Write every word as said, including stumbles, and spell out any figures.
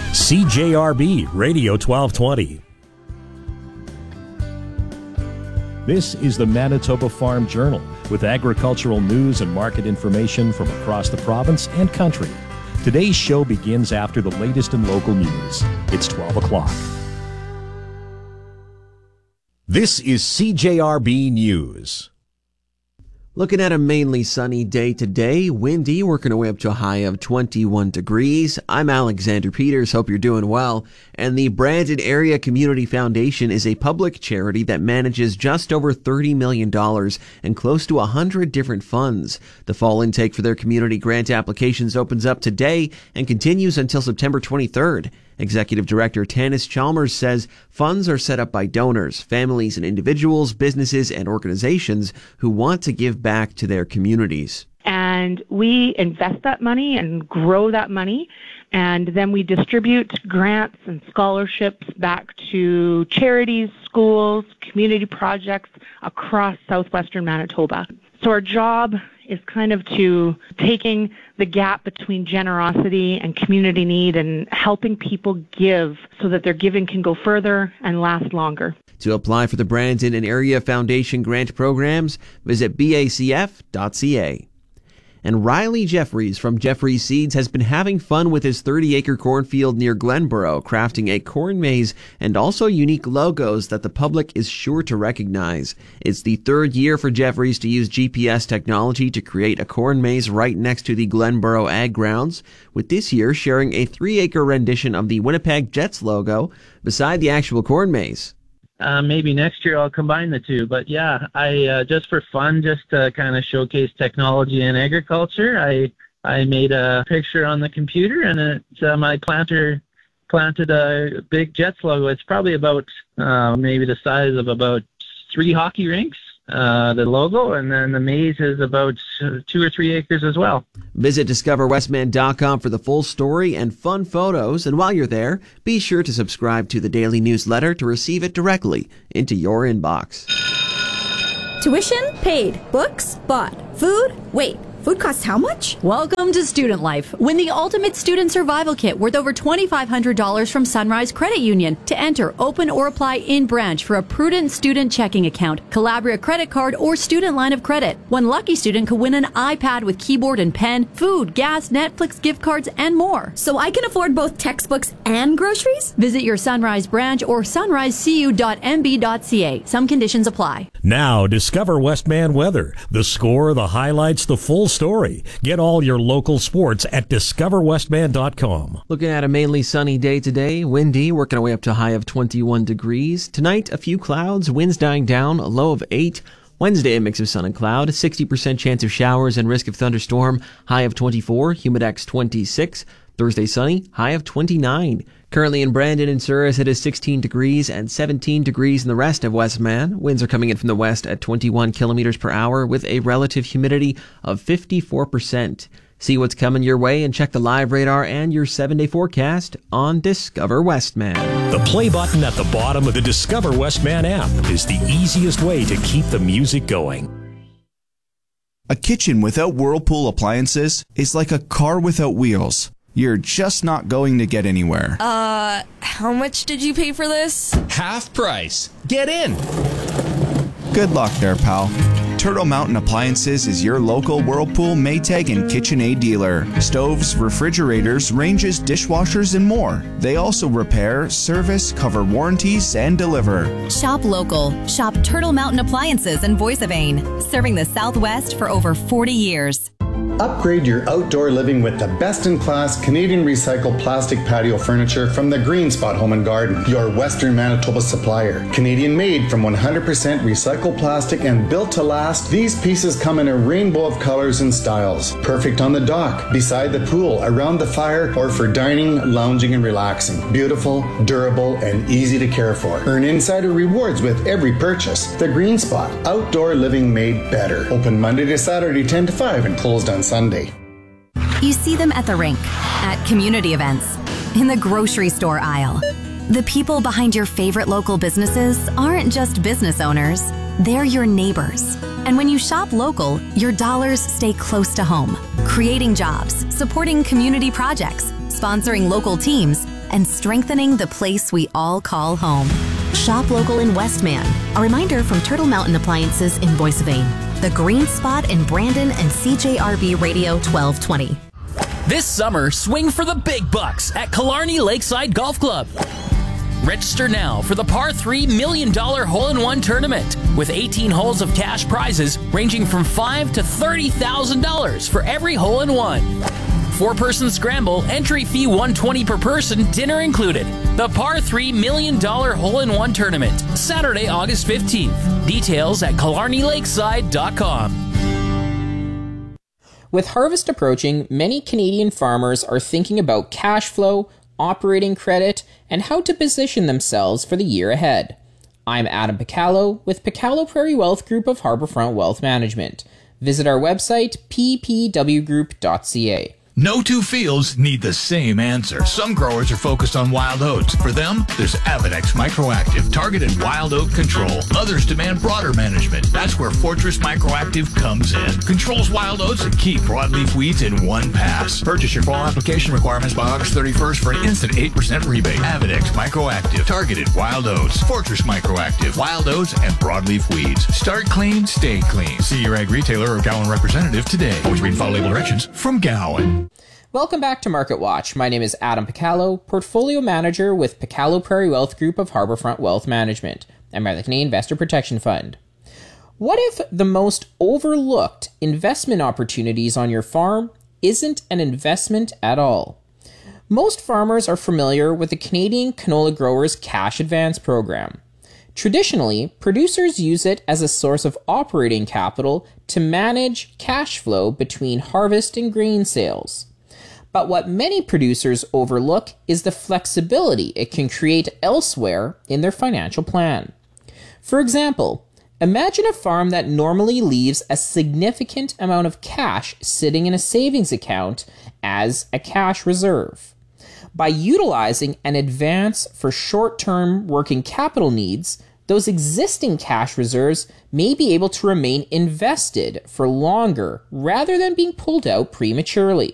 C J R B Radio twelve twenty. This is the Manitoba Farm Journal with agricultural news and market information from across the province and country. Today's show begins after the latest in local news. It's twelve o'clock. This is C J R B News. Looking at a mainly sunny day today, windy, working our way up to a high of twenty-one degrees. I'm Alexander Peters. Hope you're doing well. And the Brandon Area Community Foundation is a public charity that manages just over thirty million dollars and close to one hundred different funds. The fall intake for their community grant applications opens up today and continues until September twenty-third. Executive Director Tanis Chalmers says funds are set up by donors, families and individuals, businesses and organizations who want to give back to their communities. And we invest that money and grow that money, and then we distribute grants and scholarships back to charities, schools, community projects across southwestern Manitoba. So our job is kind of to taking the gap between generosity and community need and helping people give so that their giving can go further and last longer. To apply for the Brandon and Area Foundation grant programs, visit B A C F dot C A. And Riley Jeffries from Jeffries Seeds has been having fun with his thirty-acre cornfield near Glenborough, crafting a corn maze and also unique logos that the public is sure to recognize. It's the third year for Jeffries to use G P S technology to create a corn maze right next to the Glenborough Ag Grounds, with this year sharing a three-acre rendition of the Winnipeg Jets logo beside the actual corn maze. Uh, maybe next year I'll combine the two. But yeah, I uh, just for fun, just to kind of showcase technology in agriculture, I I made a picture on the computer, and it, uh, my planter planted a big Jets logo. It's probably about uh, maybe the size of about three hockey rinks, uh, the logo, and then the maze is about two or three acres as well. Visit discover westman dot com for the full story and fun photos. And while you're there, be sure to subscribe to the daily newsletter to receive it directly into your inbox. Tuition paid. Books bought. Food? Wait. Food costs how much? Welcome to Student Life. Win the Ultimate Student Survival Kit worth over twenty-five hundred dollars from Sunrise Credit Union. To enter, open or apply in branch for a prudent student checking account, Calabria credit card, or student line of credit. One lucky student could win an iPad with keyboard and pen, food, gas, Netflix gift cards, and more. So I can afford both textbooks and groceries? Visit your Sunrise branch or sunrise c u dot m b dot c a. Some conditions apply. Now, discover Westman Weather. The score, the highlights, the full story. Get all your local sports at discover westman dot com. Looking at a mainly sunny day today, windy, working our way up to a high of twenty-one degrees. Tonight, a few clouds, winds dying down, a low of eight. Wednesday, a mix of sun and cloud, sixty percent chance of showers and risk of thunderstorm, high of twenty-four, humidex twenty-six. Thursday, sunny, high of twenty-nine. Currently in Brandon and Souris, it is sixteen degrees and seventeen degrees in the rest of Westman. Winds are coming in from the west at twenty-one kilometers per hour with a relative humidity of fifty-four percent. See what's coming your way and check the live radar and your seven-day forecast on Discover Westman. The play button at the bottom of the Discover Westman app is the easiest way to keep the music going. A kitchen without Whirlpool appliances is like a car without wheels. You're just not going to get anywhere. Uh, how much did you pay for this? Half price. Get in. Good luck there, pal. Turtle Mountain Appliances is your local Whirlpool, Maytag, and KitchenAid dealer. Stoves, refrigerators, ranges, dishwashers, and more. They also repair, service, cover warranties, and deliver. Shop local. Shop Turtle Mountain Appliances in Voice of Ain, serving the Southwest for over forty years. Upgrade your outdoor living with the best-in-class Canadian recycled plastic patio furniture from the Green Spot Home and Garden, your Western Manitoba supplier. Canadian-made from one hundred percent recycled plastic and built to last, these pieces come in a rainbow of colors and styles. Perfect on the dock, beside the pool, around the fire, or for dining, lounging, and relaxing. Beautiful, durable, and easy to care for. Earn insider rewards with every purchase. The Green Spot, outdoor living made better. Open Monday to Saturday, ten to five, and closed on Sunday. You see them at the rink, at community events, in the grocery store aisle. The people behind your favorite local businesses aren't just business owners, they're your neighbors. And when you shop local, your dollars stay close to home, creating jobs, supporting community projects, sponsoring local teams, and strengthening the place we all call home. Shop local in Westman. A reminder from Turtle Mountain Appliances in Boissevain, The Green Spot in Brandon, and C J R B Radio twelve twenty. This summer, swing for the big bucks at Killarney Lakeside Golf Club. Register now for the Par three Million Dollar Hole-in-One Tournament with eighteen holes of cash prizes ranging from five thousand dollars to thirty thousand dollars for every hole-in-one. Four-person scramble, entry fee one hundred twenty dollars per person, dinner included. The Par three Million Dollar Hole-in-One Tournament, Saturday, August fifteenth. Details at killarney lakeside dot com. With harvest approaching, many Canadian farmers are thinking about cash flow, operating credit, and how to position themselves for the year ahead. I'm Adam Picallo with Picallo Prairie Wealth Group of Harbourfront Wealth Management. Visit our website, p p w group dot c a. No two fields need the same answer. Some growers are focused on wild oats. For them, there's Avedex Microactive, targeted wild oat control. Others demand broader management. That's where Fortress Microactive comes in. Controls wild oats and key broadleaf weeds in one pass. Purchase your fall application requirements by August thirty-first for an instant eight percent rebate. Avedex Microactive, targeted wild oats. Fortress Microactive, wild oats and broadleaf weeds. Start clean, stay clean. See your ag retailer or Gowan representative today. Always read and follow label directions from Gowan. Welcome back to Market Watch. My name is Adam Picallo, Portfolio Manager with Picallo Prairie Wealth Group of Harbourfront Wealth Management, and by the Canadian Investor Protection Fund. What if the most overlooked investment opportunities on your farm isn't an investment at all? Most farmers are familiar with the Canadian Canola Growers Cash Advance Program. Traditionally, producers use it as a source of operating capital to manage cash flow between harvest and grain sales. But what many producers overlook is the flexibility it can create elsewhere in their financial plan. For example, imagine a farm that normally leaves a significant amount of cash sitting in a savings account as a cash reserve. By utilizing an advance for short-term working capital needs, those existing cash reserves may be able to remain invested for longer rather than being pulled out prematurely.